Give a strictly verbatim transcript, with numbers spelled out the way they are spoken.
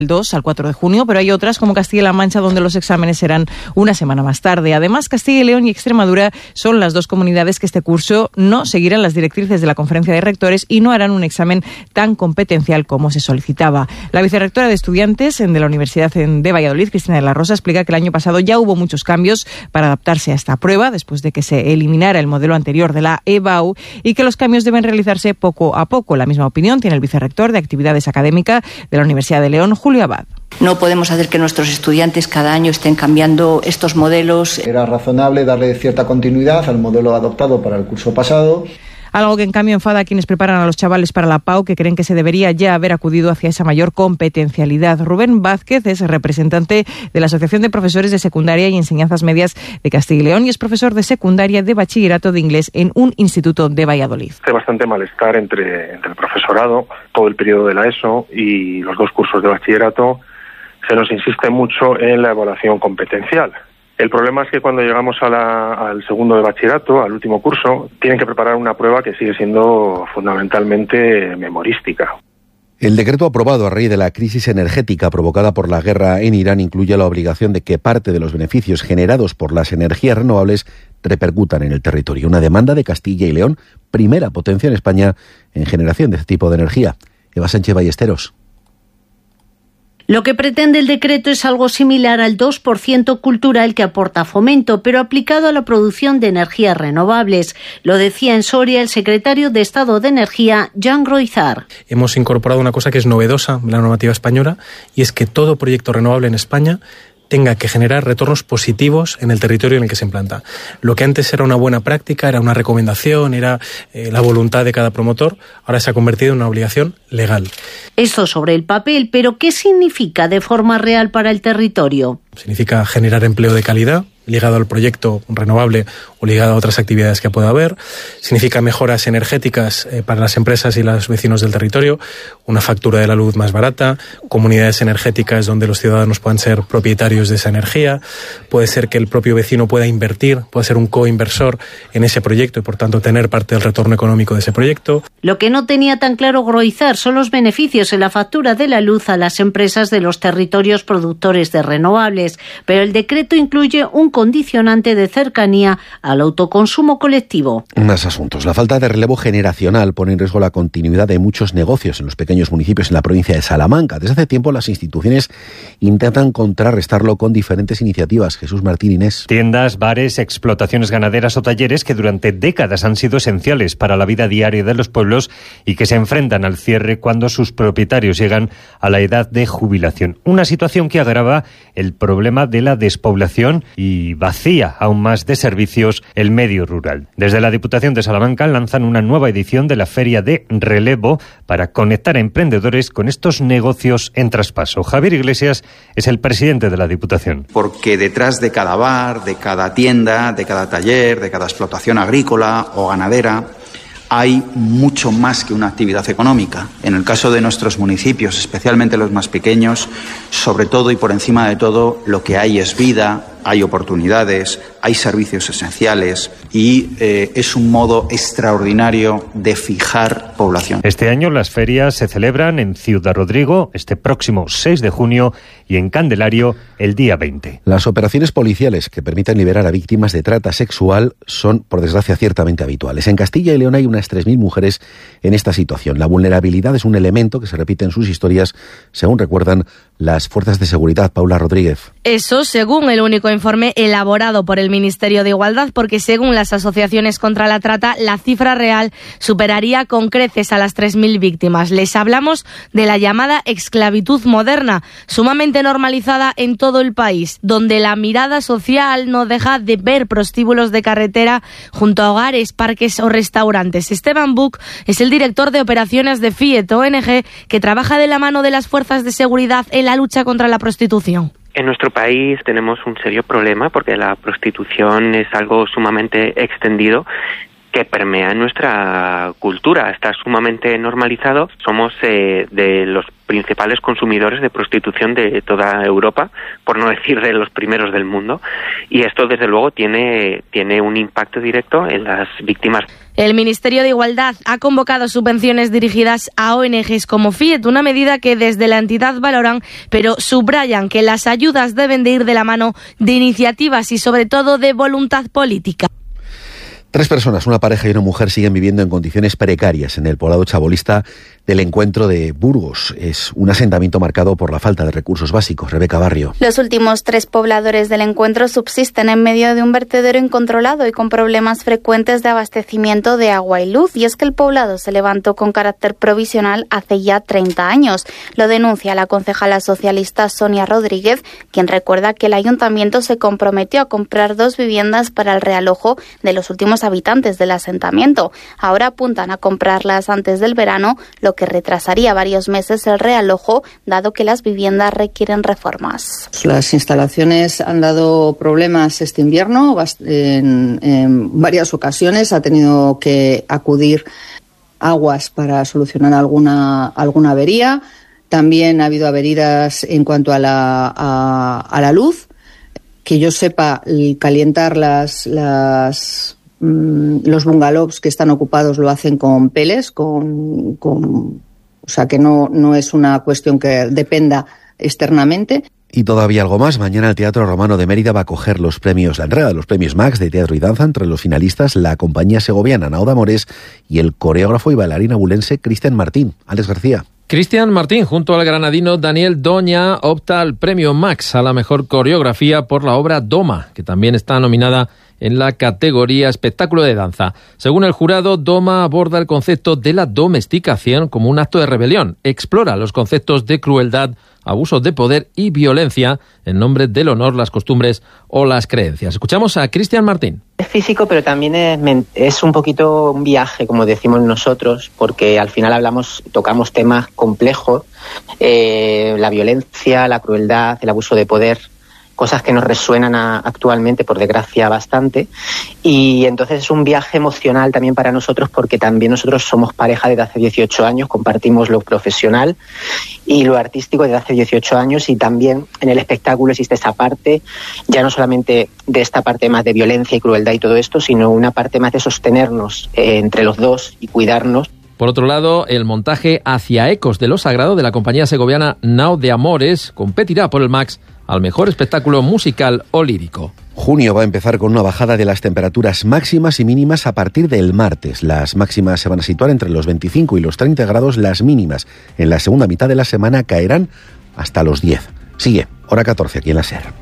del dos al cuatro de junio, pero hay otras como Castilla-La Mancha donde los exámenes serán una semana más tarde. Además, Castilla y León y Extremadura son las dos comunidades que este curso no seguirán las directrices de la Conferencia de Rectores y no harán un examen tan competencial como se solicitaba. La vicerrectora de Estudiantes de la Universidad de Valladolid, Cristina de la Rosa, explica que el año pasado ya hubo muchos cambios para adaptarse a esta prueba después de que se eliminara el modelo anterior de la E B A U y que los cambios deben realizarse poco a poco. La misma opinión tiene el vicerrector de Actividades Académicas de la Universidad de León, Julio Abad. No podemos hacer que nuestros estudiantes cada año estén cambiando estos modelos. Era razonable darle cierta continuidad al modelo adoptado para el curso pasado. Algo que en cambio enfada a quienes preparan a los chavales para la P A U, que creen que se debería ya haber acudido hacia esa mayor competencialidad. Rubén Vázquez es representante de la Asociación de Profesores de Secundaria y Enseñanzas Medias de Castilla y León y es profesor de secundaria de bachillerato de inglés en un instituto de Valladolid. Hay bastante malestar entre, entre el profesorado, todo el periodo de la ESO y los dos cursos de bachillerato. Se nos insiste mucho en la evaluación competencial. El problema es que cuando llegamos a la, al segundo de bachillerato, al último curso, tienen que preparar una prueba que sigue siendo fundamentalmente memorística. El decreto aprobado a raíz de la crisis energética provocada por la guerra en Irán incluye la obligación de que parte de los beneficios generados por las energías renovables repercutan en el territorio. Una demanda de Castilla y León, primera potencia en España en generación de este tipo de energía. Eva Sánchez Ballesteros. Lo que pretende el decreto es algo similar al dos por ciento cultural que aporta Fomento, pero aplicado a la producción de energías renovables. Lo decía en Soria el secretario de Estado de Energía, Jean Groizar. Hemos incorporado una cosa que es novedosa en la normativa española y es que todo proyecto renovable en España tenga que generar retornos positivos en el territorio en el que se implanta. Lo que antes era una buena práctica, era una recomendación, era eh, la voluntad de cada promotor, ahora se ha convertido en una obligación legal. Esto sobre el papel, pero ¿qué significa de forma real para el territorio? Significa generar empleo de calidad, ligado al proyecto renovable o ligado a otras actividades que pueda haber. Significa mejoras energéticas eh, para las empresas y los vecinos del territorio, una factura de la luz más barata, comunidades energéticas donde los ciudadanos puedan ser propietarios de esa energía. Puede ser que el propio vecino pueda invertir, pueda ser un coinversor en ese proyecto y por tanto tener parte del retorno económico de ese proyecto. Lo que no tenía tan claro Groizar son los beneficios en la factura de la luz a las empresas de los territorios productores de renovables, pero el decreto incluye un condicionante de cercanía al autoconsumo colectivo. Más asuntos. La falta de relevo generacional pone en riesgo la continuidad de muchos negocios en los pequeños municipios en la provincia de Salamanca. Desde hace tiempo las instituciones intentan contrarrestarlo con diferentes iniciativas. Jesús Martín Inés. Tiendas, bares, explotaciones ganaderas o talleres que durante décadas han sido esenciales para la vida diaria de los pueblos y que se enfrentan al cierre cuando sus propietarios llegan a la edad de jubilación. Una situación que agrava el problema de la despoblación y vacía aún más de servicios el medio rural. Desde la Diputación de Salamanca lanzan una nueva edición de la Feria de Relevo para conectar a emprendedores con estos negocios en traspaso. Javier Iglesias es el presidente de la Diputación. Porque detrás de cada bar, de cada tienda, de cada taller, de cada explotación agrícola o ganadera, hay mucho más que una actividad económica. En el caso de nuestros municipios, especialmente los más pequeños, sobre todo y por encima de todo, lo que hay es vida, hay oportunidades, hay servicios esenciales y eh, es un modo extraordinario de fijar población. Este año las ferias se celebran en Ciudad Rodrigo este próximo seis de junio y en Candelario el día veinte. Las operaciones policiales que permiten liberar a víctimas de trata sexual son, por desgracia, ciertamente habituales. En Castilla y León hay unas tres mil mujeres en esta situación. La vulnerabilidad es un elemento que se repite en sus historias, según recuerdan las fuerzas de seguridad. Paula Rodríguez. Eso según el único informe elaborado por el Ministerio de Igualdad, porque según las asociaciones contra la trata, la cifra real superaría con creces a las tres mil víctimas. Les hablamos de la llamada esclavitud moderna, sumamente normalizada en todo el país, donde la mirada social no deja de ver prostíbulos de carretera junto a hogares, parques o restaurantes. Esteban Buch es el director de operaciones de Fiet, O N G, que trabaja de la mano de las fuerzas de seguridad en la lucha contra la prostitución. En nuestro país tenemos un serio problema porque la prostitución es algo sumamente extendido que permea en nuestra cultura. Está sumamente normalizado. Somos eh, de los principales consumidores de prostitución de toda Europa, por no decir de los primeros del mundo, y esto desde luego tiene, tiene un impacto directo en las víctimas. El Ministerio de Igualdad ha convocado subvenciones dirigidas a O N Ges como Fiet, una medida que desde la entidad valoran, pero subrayan que las ayudas deben de ir de la mano de iniciativas y sobre todo de voluntad política. Tres personas, una pareja y una mujer, siguen viviendo en condiciones precarias en el poblado chabolista del Encuentro de Burgos. Es un asentamiento marcado por la falta de recursos básicos. Rebeca Barrio. Los últimos tres pobladores del Encuentro subsisten en medio de un vertedero incontrolado y con problemas frecuentes de abastecimiento de agua y luz. Y es que el poblado se levantó con carácter provisional hace ya treinta años. Lo denuncia la concejala socialista Sonia Rodríguez, quien recuerda que el ayuntamiento se comprometió a comprar dos viviendas para el realojo de los últimos habitantes del asentamiento. Ahora apuntan a comprarlas antes del verano, lo que retrasaría varios meses el realojo, dado que las viviendas requieren reformas. Las instalaciones han dado problemas este invierno en, en varias ocasiones. Ha tenido que acudir Aguas para solucionar alguna, alguna avería. También ha habido averías en cuanto a la, a, a la luz. Que yo sepa, el calentar las... las los bungalows que están ocupados lo hacen con peles, con, con, o sea que no, no es una cuestión que dependa externamente. Y todavía algo más. Mañana el Teatro Romano de Mérida va a acoger los premios, la entrega de los premios Max de teatro y danza. Entre los finalistas, la compañía segoviana Nauda Amores y el coreógrafo y bailarín abulense Cristian Martín. Alex García. Cristian Martín, junto al granadino Daniel Doña, opta al premio Max a la mejor coreografía por la obra Doma, que también está nominada en la categoría espectáculo de danza. Según el jurado, Doma aborda el concepto de la domesticación como un acto de rebelión. Explora los conceptos de crueldad, abuso de poder y violencia en nombre del honor, las costumbres o las creencias. Escuchamos a Cristian Martín. Es físico, pero también es, es un poquito un viaje, como decimos nosotros, porque al final hablamos, tocamos temas complejos, eh, la violencia, la crueldad, el abuso de poder, cosas que nos resuenan a, actualmente, por desgracia, bastante. Y entonces es un viaje emocional también para nosotros, porque también nosotros somos pareja desde hace dieciocho años, compartimos lo profesional y lo artístico desde hace dieciocho años, y también en el espectáculo existe esa parte, ya no solamente de esta parte más de violencia y crueldad y todo esto, sino una parte más de sostenernos eh, entre los dos y cuidarnos. Por otro lado, el montaje Hacia Ecos de lo Sagrado de la compañía segoviana Nauda Amores competirá por el Max al mejor espectáculo musical o lírico. Junio va a empezar con una bajada de las temperaturas máximas y mínimas a partir del martes. Las máximas se van a situar entre los veinticinco y los treinta grados, las mínimas en la segunda mitad de la semana caerán hasta los diez. Sigue, hora catorce aquí en la SER.